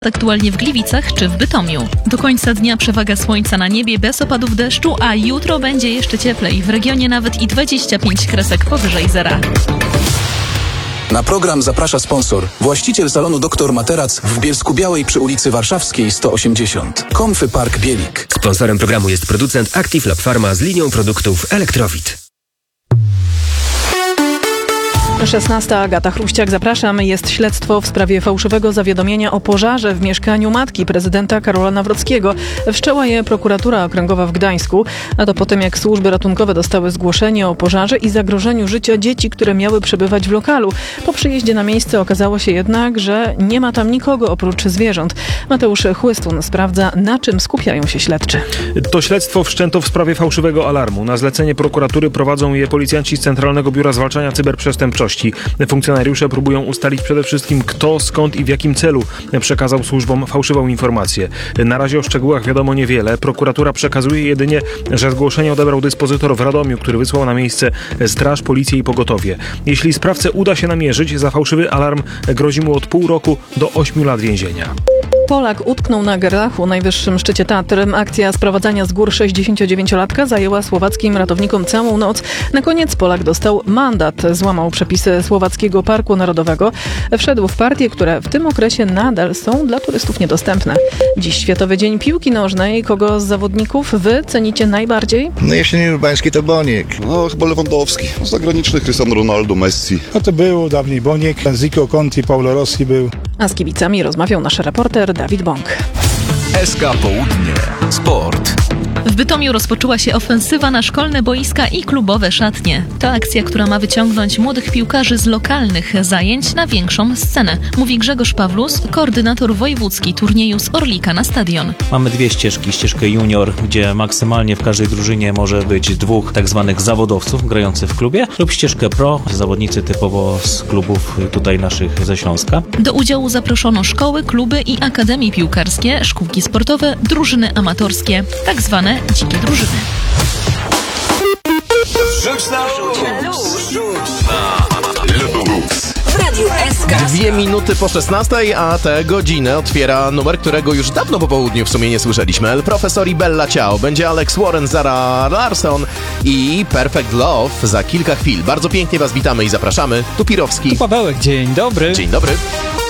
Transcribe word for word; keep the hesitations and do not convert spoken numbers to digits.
Aktualnie w Gliwicach czy w Bytomiu. Do końca dnia przewaga słońca na niebie bez opadów deszczu, a jutro będzie jeszcze cieplej. W regionie nawet i dwadzieścia pięć kresek powyżej zera. Na program zaprasza sponsor, właściciel salonu doktor Materac w Bielsku-Białej przy ulicy Warszawskiej sto osiemdziesiąt. Comfy Park Bielik. Sponsorem programu jest producent Active Lab Pharma z linią produktów Elektrowit. szesnasta. Agata Chruściak, zapraszam. Jest śledztwo w sprawie fałszywego zawiadomienia o pożarze w mieszkaniu matki prezydenta Karola Nawrockiego. Wszczęła je prokuratura okręgowa w Gdańsku, a to po tym, jak służby ratunkowe dostały zgłoszenie o pożarze i zagrożeniu życia dzieci, które miały przebywać w lokalu. Po przyjeździe na miejsce okazało się jednak, że nie ma tam nikogo oprócz zwierząt. Mateusz Chłystun sprawdza, na czym skupiają się śledczy. To śledztwo wszczęto w sprawie fałszywego alarmu. Na zlecenie prokuratury prowadzą je policjanci z Centralnego Biura Zwalczania Cyberprzestępczości. Funkcjonariusze próbują ustalić przede wszystkim, kto, skąd i w jakim celu przekazał służbom fałszywą informację. Na razie o szczegółach wiadomo niewiele. Prokuratura przekazuje jedynie, że zgłoszenie odebrał dyspozytor w Radomiu, który wysłał na miejsce straż, policję i pogotowie. Jeśli sprawcę uda się namierzyć, za fałszywy alarm grozi mu od pół roku do ośmiu lat więzienia. Polak utknął na Gerlachu, najwyższym szczycie Tatr. Akcja sprowadzania z gór sześćdziesięciodziewięciolatka zajęła słowackim ratownikom całą noc. Na koniec Polak dostał mandat. Złamał przepisy Słowackiego Parku Narodowego. Wszedł w partie, które w tym okresie nadal są dla turystów niedostępne. Dziś Światowy Dzień Piłki Nożnej. Kogo z zawodników wy cenicie najbardziej? No jesienier urbański to Boniek. No chyba Lewandowski. Zagraniczny Cristiano Ronaldo, Messi. No to był dawniej Boniek, Zico Conti, Paulo Rossi był. A z kibicami rozmawiał nasz reporter Dawid Bąk. S K Południe. Sport. W Bytomiu rozpoczęła się ofensywa na szkolne boiska i klubowe szatnie. To akcja, która ma wyciągnąć młodych piłkarzy z lokalnych zajęć na większą scenę, mówi Grzegorz Pawlus, koordynator wojewódzki turnieju z Orlika na stadion. Mamy dwie ścieżki. Ścieżkę junior, gdzie maksymalnie w każdej drużynie może być dwóch tak zwanych zawodowców grających w klubie, lub ścieżkę pro, zawodnicy typowo z klubów tutaj naszych ze Śląska. Do udziału zaproszono szkoły, kluby i akademie piłkarskie, szkółki sportowe, drużyny amatorskie, tak zwane dzikie drużyny. Rzuć na luz. W Radiu S K. Dwie minuty po szesnastej, a tę godzinę otwiera numer, którego już dawno po południu w sumie nie słyszeliśmy. El Profesor i Bella Ciao. Będzie Alex Warren, Zara Larsson i Perfect Love za kilka chwil. Bardzo pięknie was witamy i zapraszamy. Tu Pirowski. Tu Pawełek, dzień dobry. Dzień dobry.